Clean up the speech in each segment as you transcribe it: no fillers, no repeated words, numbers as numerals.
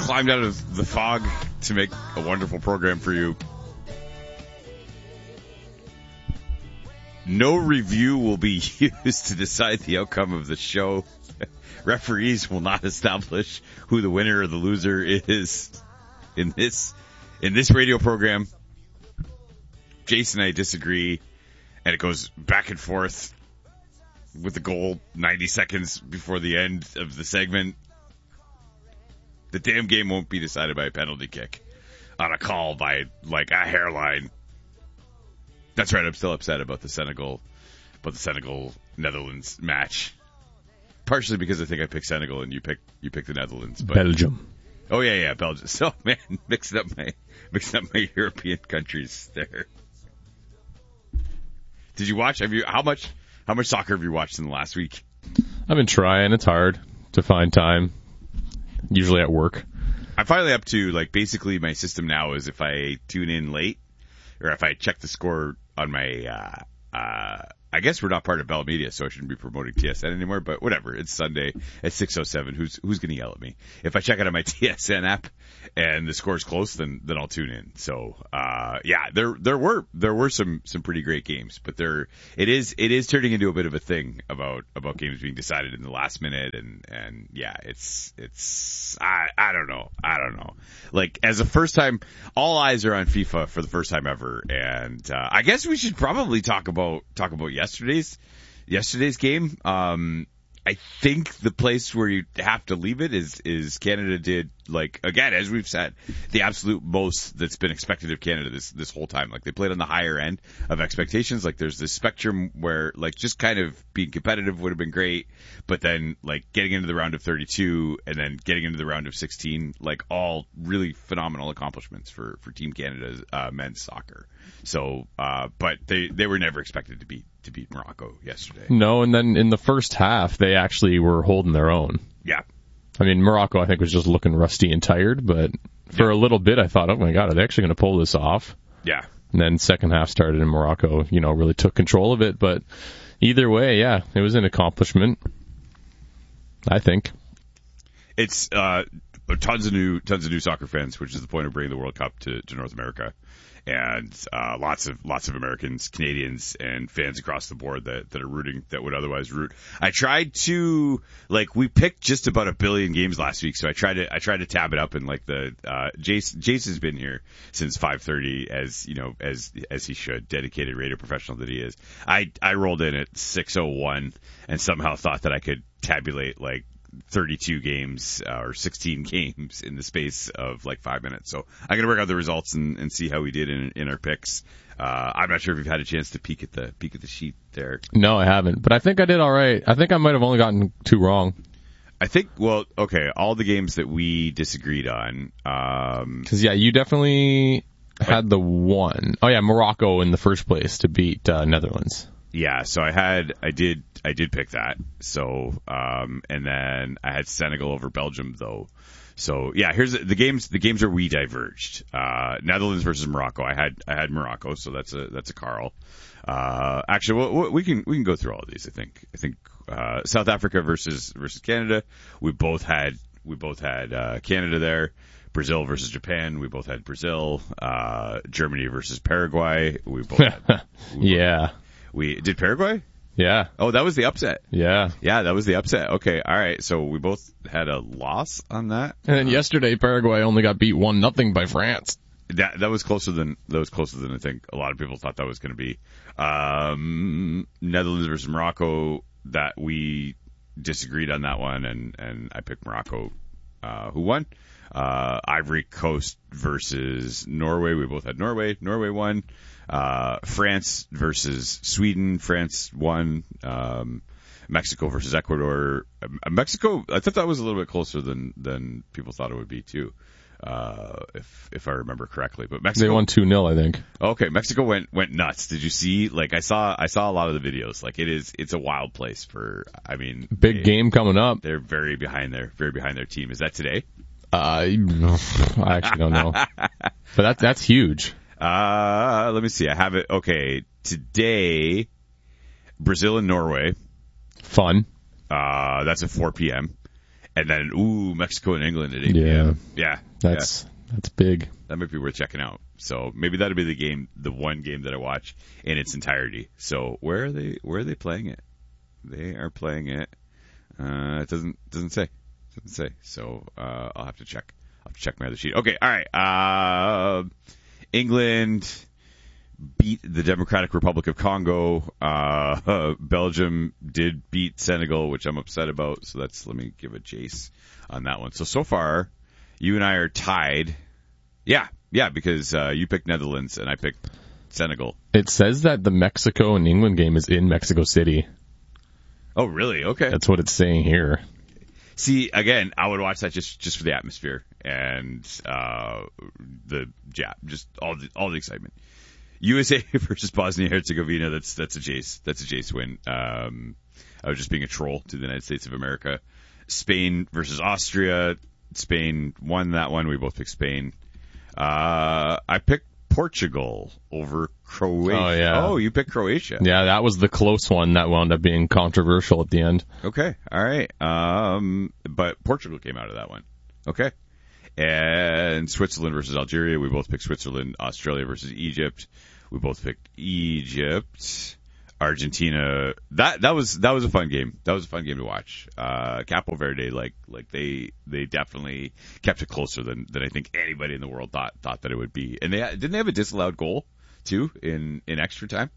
climbed out of the fog to make a wonderful program for you. No review will be used to decide the outcome of the show. Referees will not establish who the winner or the loser is in this radio program. Jason and I disagree, and it goes back and forth with the goal 90 seconds before the end of the segment. The damn game won't be decided by a penalty kick on a call by, like, a hairline. That's right, I'm still upset about the Senegal-Netherlands match. Partially because I think I picked Senegal and you picked the Netherlands. But, Belgium. Oh yeah, Belgium. So man, mixing up my European countries there. Did you watch? How much soccer have you watched in the last week? I've been trying. It's hard to find time. Usually at work. I'm finally up to, like, basically my system now is if I tune in late or if I check the score on my, I guess we're not part of Bell Media, so I shouldn't be promoting TSN anymore, but whatever. It's Sunday at 6:07. Who's going to yell at me? If I check it on my TSN app and the score's close, then I'll tune in. So, yeah, there were some pretty great games, but it is turning into a bit of a thing about games being decided in the last minute. And yeah, it's, I don't know. Like, as a first time, all eyes are on FIFA for the first time ever. And, I guess we should probably talk about yesterday's game. I think the place where you have to leave it is Canada did, like, again, as we've said, the absolute most that's been expected of Canada this whole time. Like, they played on the higher end of expectations. Like, there's this spectrum where, like, just kind of being competitive would have been great, but then, like, getting into the round of 32 and then getting into the round of 16, like, all really phenomenal accomplishments for Team Canada's men's soccer. So, but they were never expected to beat Morocco yesterday. No, and then in the first half, they actually were holding their own. Yeah. I mean, Morocco, I think, was just looking rusty and tired, but for a little bit, I thought, oh my God, are they actually going to pull this off? Yeah. And then second half started and Morocco, really took control of it. But either way, yeah, it was an accomplishment, I think. It's tons of new soccer fans, which is the point of bringing the World Cup to North America. And lots of Americans, Canadians, and fans across the board that are rooting, that would otherwise root. I tried to, like, we picked just about 1 billion games last week, so I tried to tab it up, and, like, Jason's been here since 5:30, as he should, dedicated radio professional that he is. I rolled in at 6:01 and somehow thought that I could tabulate, like, 32 games or 16 games in the space of like 5 minutes. So I'm going to work out the results and see how we did in our picks. I'm not sure if you've had a chance to peek at the sheet there. No, I haven't, but I think I did all right. I think I might have only gotten 2 wrong. I think, well, okay, all the games that we disagreed on. Cause yeah, you definitely had the one. Oh yeah, Morocco in the first place to beat Netherlands. Yeah, so I did pick that. So, and then I had Senegal over Belgium though. So yeah, here's the games where we diverged. Netherlands versus Morocco. I had Morocco, so that's a Carl. Actually, we can go through all of these. I think South Africa versus Canada. We both had Canada there. Brazil versus Japan. We both had Brazil. Germany versus Paraguay. We both had. Yeah. We did Paraguay? Yeah. Oh, that was the upset. Yeah. Yeah, that was the upset. Okay, all right. So we both had a loss on that. And then yesterday, Paraguay only got beat 1-0 by France. That was closer than I think a lot of people thought that was going to be. Netherlands versus Morocco. That we disagreed on that one, and I picked Morocco. Who won? Ivory Coast versus Norway. We both had Norway. Norway won. France versus Sweden. France won. Mexico versus Ecuador. Mexico, I thought that was a little bit closer than people thought it would be too. If I remember correctly, but Mexico, they won 2-0, I think. Okay. Mexico went nuts. Did you see, like, I saw a lot of the videos. Like, it's a wild place big game coming up. They're very behind their team. Is that today? I actually don't know, but that's huge. Let me see. I have it. Okay. Today, Brazil and Norway. Fun. That's at 4 p.m. And then, Mexico and England at 8 Yeah. p.m. Yeah. That's big. That might be worth checking out. So maybe that'll be the one game that I watch in its entirety. So where are they playing it? They are playing it. It doesn't say. So, I'll have to check. I'll have to check my other sheet. Okay. All right. England beat the Democratic Republic of Congo. Belgium did beat Senegal, which I'm upset about. So let me give a chase on that one. So far, you and I are tied. Yeah, because you picked Netherlands and I picked Senegal. It says that the Mexico and England game is in Mexico City. Oh, really? Okay. That's what it's saying here. See, again, I would watch that just for the atmosphere and just all the excitement. USA versus Bosnia Herzegovina. That's a Jace. That's a Jace win. I was just being a troll to the United States of America. Spain versus Austria. Spain won that one. We both picked Spain. I picked Portugal over Croatia. Oh, yeah. Oh, you picked Croatia. Yeah, that was the close one that wound up being controversial at the end. Okay. All right. But Portugal came out of that one. Okay. And Switzerland versus Algeria. We both picked Switzerland. Australia versus Egypt. We both picked Egypt. Argentina. That was a fun game. That was a fun game to watch. Capo Verde, they definitely kept it closer than I think anybody in the world thought that it would be. And didn't they have a disallowed goal too in extra time?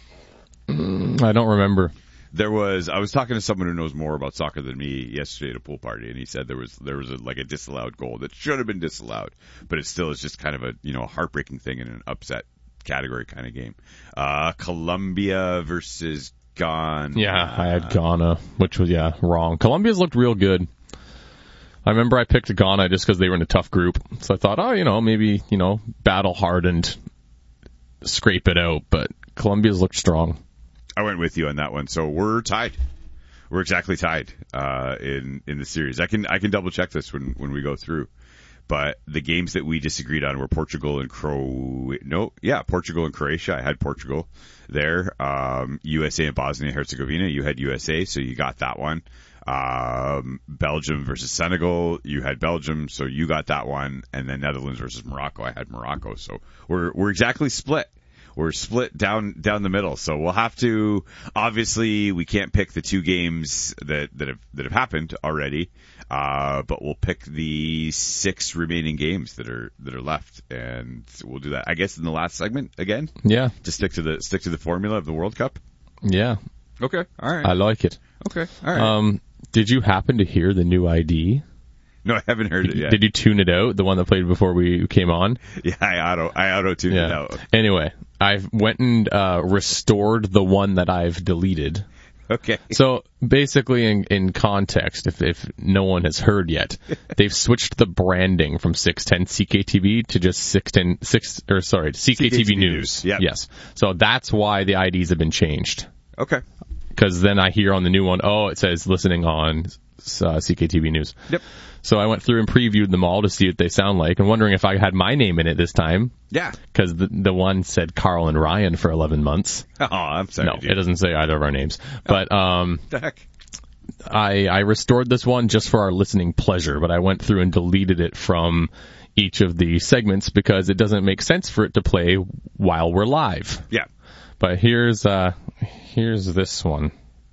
I don't remember. I was talking to someone who knows more about soccer than me yesterday at a pool party, and he said there was a disallowed goal that should have been disallowed, but it still is just kind of a heartbreaking thing in an upset category kind of game. Colombia versus Ghana. Yeah, I had Ghana, which was wrong. Colombia's looked real good. I remember I picked Ghana just because they were in a tough group, so I thought, maybe battle hardened, scrape it out, but Colombia's looked strong. I went with you on that one, so we're tied. We're exactly tied in the series. I can double check this when we go through. But the games that we disagreed on were Portugal and Portugal and Croatia. I had Portugal there. USA and Bosnia Herzegovina. You had USA, so you got that one. Belgium versus Senegal. You had Belgium, so you got that one. And then Netherlands versus Morocco. I had Morocco. So we're exactly split. We're split down the middle. So we'll have to, obviously we can't pick the two games that have happened already. But we'll pick the 6 remaining games that are left, and we'll do that, I guess, in the last segment again. Yeah. To stick to the formula of the World Cup. Yeah. Okay. All right. I like it. Okay. All right. Did you happen to hear the new ID? No, I haven't heard it yet. Did you tune it out? The one that played before we came on? Yeah, I auto tuned it out. Anyway, I went and restored the one that I've deleted. Okay. So basically, in context, if no one has heard yet, they've switched the branding from 610 CKTV to just CKTV News. Yep. Yes. So that's why the IDs have been changed. Okay. Because then I hear on the new one, it says listening on CKTV News. Yep. So I went through and previewed them all to see what they sound like, and wondering if I had my name in it this time. Yeah. Because the one said Carl and Ryan for 11 months. Oh, I'm sorry. No, it doesn't say either of our names. But the heck? I restored this one just for our listening pleasure, but I went through and deleted it from each of the segments because it doesn't make sense for it to play while we're live. Yeah. But here's this one.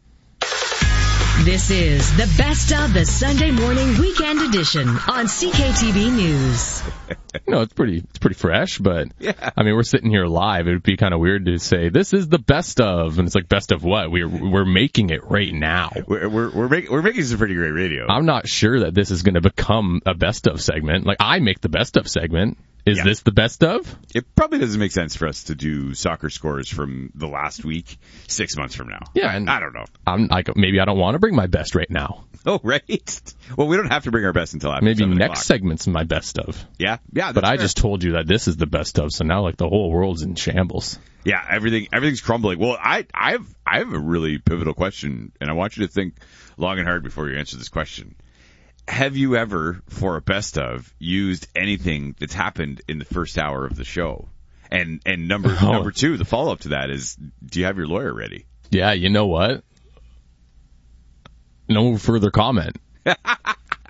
This is the Best of the Sunday Morning Weekend Edition on CKTV News. It's pretty fresh, but yeah. I mean, we're sitting here live. It would be kind of weird to say this is the best of, and it's like best of what? We're making it right now. We're making some pretty great radio. I'm not sure that this is going to become a best of segment. Like I make the best of segment. Is this the best of? It probably doesn't make sense for us to do soccer scores from the last week 6 months from now. Yeah, and I don't know. I'm like, maybe I don't want to bring my best right now. Oh, right. Well, we don't have to bring our best until after maybe 7 next o'clock. segment's my best of. Yeah. But I just told you that this is the best of, so now like the whole world's in shambles. Yeah, everything's crumbling. Well, I have a really pivotal question, and I want you to think long and hard before you answer this question. Have you ever, for a best of, used anything that's happened in the first hour of the show? And number 2, the follow up to that is, do you have your lawyer ready? Yeah, you know what? No further comment.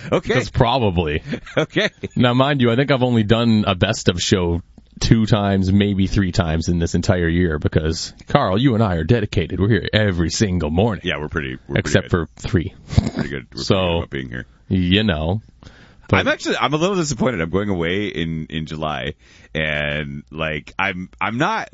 Okay. That's probably. Okay. Now, mind you, I think I've only done a best of show 2 times, maybe 3 times in this entire year because, Carl, you and I are dedicated. We're here every single morning. Yeah, we're pretty except good. for 3. Pretty good. We're So, pretty good about being here. You know. But I'm a little disappointed. I'm going away in July, and like I'm not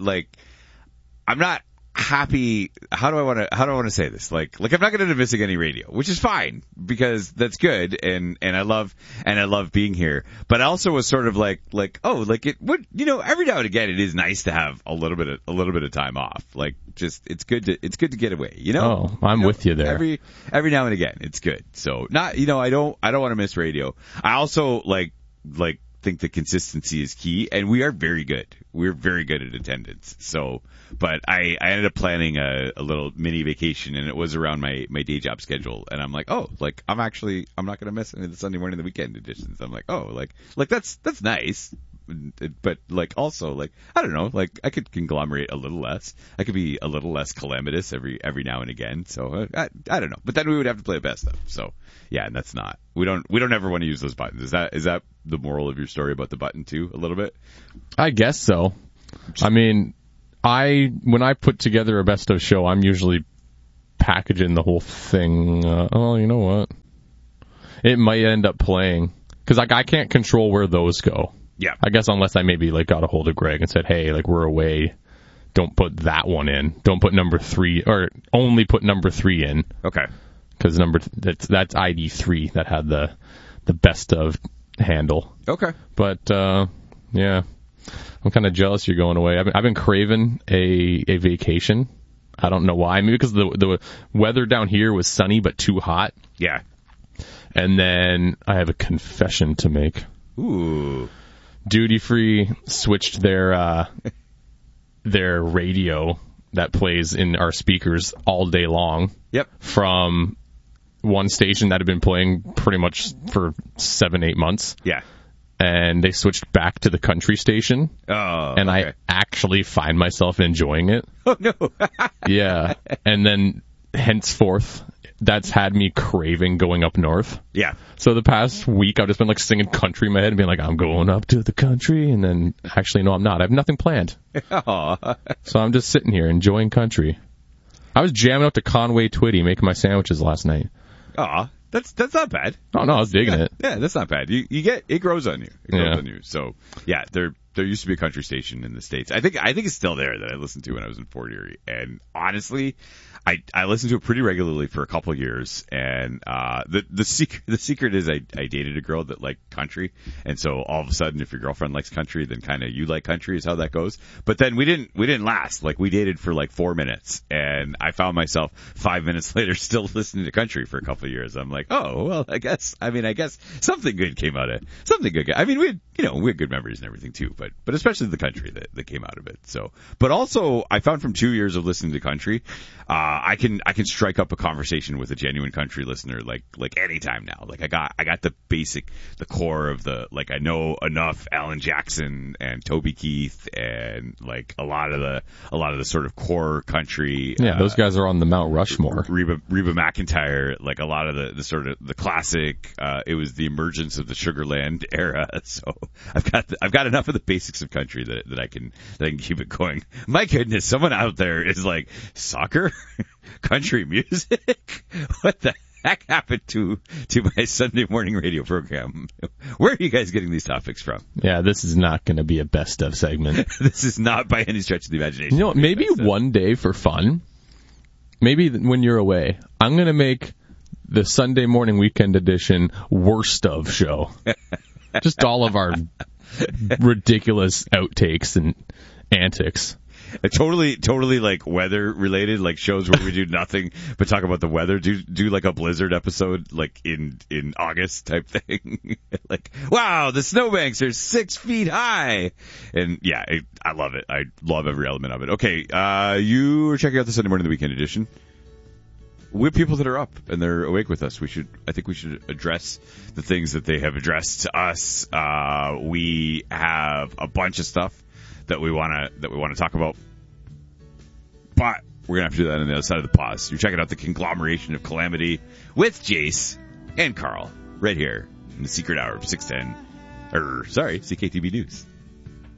happy. How do I want to say this? Like I'm not going to be missing any radio, which is fine because that's good, and I love being here. But I also was sort of like it would, every now and again it is nice to have a little bit of time off. Like just it's good to get away. Oh, I'm with you there. Every now and again it's good. So not I don't want to miss radio. I also like think the consistency is key, and we are very good. We're very good at attendance. So, but I ended up planning a little mini vacation, and it was around my day job schedule. And I'm like, I'm not going to miss any of the Sunday morning, the weekend editions. I'm like, that's nice. But also I don't know, I could conglomerate a little less. I could be a little less calamitous every now and again. So I don't know. But then we would have to play a best of. So yeah, and that's not. We don't ever want to use those buttons. Is that the moral of your story about the button too? A little bit. I guess so. I mean, when I put together a best of show, I'm usually packaging the whole thing. You know what? It might end up playing because I can't control where those go. Yeah. I guess unless I maybe got a hold of Greg and said, hey, we're away. Don't put that one in. Don't put number 3, or only put number 3 in. Okay. Because that's ID 3 that had the best of handle. Okay. But yeah, I'm kind of jealous you're going away. I've been craving a vacation. I don't know why. Maybe because the weather down here was sunny but too hot. Yeah. And then I have a confession to make. Ooh. Duty Free switched their radio that plays in our speakers all day long. Yep. From one station that had been playing pretty much for 7-8 months. Yeah. And they switched back to the country station. Oh. And okay. I actually find myself enjoying it. Oh no. Yeah. And then henceforth, that's had me craving going up north. Yeah. So the past week, I've just been singing country in my head and being like, I'm going up to the country. And then actually, no, I'm not. I have nothing planned. So I'm just sitting here enjoying country. I was jamming up to Conway Twitty making my sandwiches last night. Aw, that's not bad. Oh no, I was digging it. Yeah, that's not bad. You get, it grows on you. It grows Yeah. on you. So yeah, there used to be a country station in the States. I think it's still there that I listened to when I was in Fort Erie. And honestly, I listened to it pretty regularly for a couple of years, and the secret is I dated a girl that liked country, and so all of a sudden, if your girlfriend likes country, then kind of you like country is how that goes. But then we didn't last. We dated for 4 minutes, and I found myself 5 minutes later still listening to country for a couple of years. I'm like, oh well, I guess something good came out of it. Something good. I mean, we had good memories and everything too, but especially the country that came out of it. So, but also I found from 2 years of listening to country, I can strike up a conversation with a genuine country listener like anytime now. I got the core of I know enough Alan Jackson and Toby Keith and a lot of the sort of core country. Yeah, those guys are on the Mount Rushmore. Reba McEntire, a lot of the sort of the classic. It was the emergence of the Sugarland era. So I've got enough of the basics of country that I can keep it going. My goodness, someone out there is like, soccer? Country music? What the heck happened to my Sunday morning radio program? Where are you guys getting these topics from? Yeah, this is not going to be a best of segment. This is not by any stretch of the imagination. You know, maybe one day for fun, maybe when you're away, I'm going to make the Sunday morning weekend edition worst of show. Just all of our ridiculous outtakes and antics. Totally weather related, shows where we do nothing but talk about the weather. Do a blizzard episode in August type thing. Wow, the snowbanks are 6 feet high. And yeah, I love it. I love every element of it. Okay, you are checking out the Sunday morning the weekend edition. We have people that are up and they're awake with us. I think we should address the things that they have addressed to us. We have a bunch of stuff that we want to talk about, but we're gonna have to do that on the other side of the pause. You're checking out the conglomeration of calamity with Jace and Carl right here in the secret hour of 610. CKTB News.